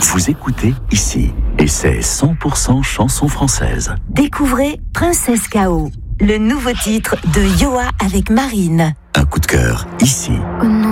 Vous écoutez ici, et c'est 100% chanson française. Découvrez Princesse K.O., le nouveau titre de Yoa avec Marine. Un coup de cœur, ici. Oh non.